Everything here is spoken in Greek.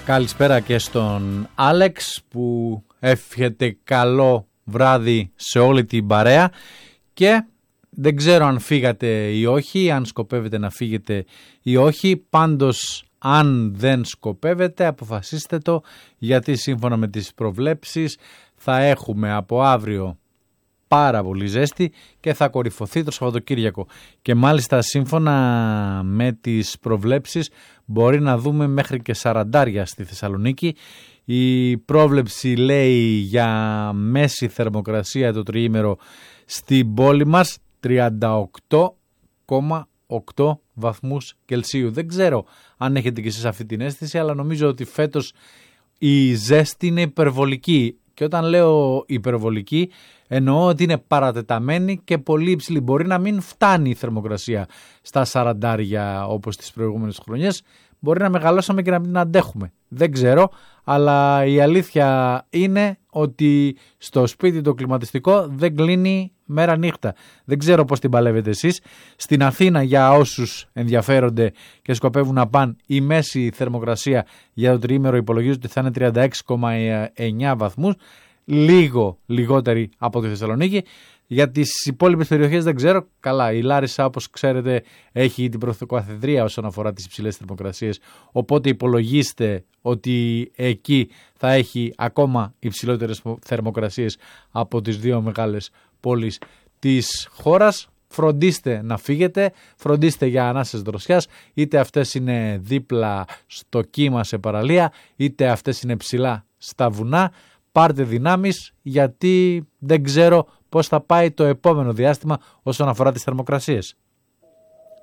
Καλησπέρα και στον Άλεξ που εύχεται καλό βράδυ σε όλη την παρέα και δεν ξέρω αν φύγατε ή όχι, αν σκοπεύετε να φύγετε ή όχι, πάντως αν δεν σκοπεύετε αποφασίστε το, γιατί σύμφωνα με τις προβλέψεις θα έχουμε από αύριο πάρα πολύ ζέστη και θα κορυφωθεί το Σαββατοκύριακο και μάλιστα σύμφωνα με τις προβλέψεις μπορεί να δούμε μέχρι και 40 στη Θεσσαλονίκη. Η πρόβλεψη λέει για μέση θερμοκρασία το τριήμερο στην πόλη μας 38,8 βαθμούς Κελσίου. Δεν ξέρω αν έχετε και εσείς αυτή την αίσθηση, αλλά νομίζω ότι φέτος η ζέστη είναι υπερβολική. Και όταν λέω υπερβολική εννοώ ότι είναι παρατεταμένη και πολύ υψηλή. Μπορεί να μην φτάνει η θερμοκρασία στα 40 όπως τις προηγούμενες χρονιές. Μπορεί να μεγαλώσαμε και να μην αντέχουμε. Δεν ξέρω, αλλά η αλήθεια είναι ότι στο σπίτι το κλιματιστικό δεν κλείνει μέρα νύχτα. Δεν ξέρω πώς την παλεύετε εσείς. Στην Αθήνα, για όσους ενδιαφέρονται και σκοπεύουν να πάνε, η μέση θερμοκρασία για το τριήμερο υπολογίζεται ότι θα είναι 36,9 βαθμούς. Λίγο λιγότερη από τη Θεσσαλονίκη. Για τις υπόλοιπες περιοχές δεν ξέρω. Καλά, η Λάρισα όπως ξέρετε έχει την πρωτοκαθεδρία όσον αφορά τις υψηλές θερμοκρασίες, οπότε υπολογίστε ότι εκεί θα έχει ακόμα υψηλότερες θερμοκρασίες από τις δύο μεγάλες πόλεις της χώρας. Φροντίστε να φύγετε, φροντίστε για ανάσες δροσιάς, είτε αυτές είναι δίπλα στο κύμα σε παραλία, είτε αυτές είναι ψηλά στα βουνά. Πάρτε δυνάμεις, γιατί δεν ξέρω πώς θα πάει το επόμενο διάστημα όσον αφορά τις θερμοκρασίες.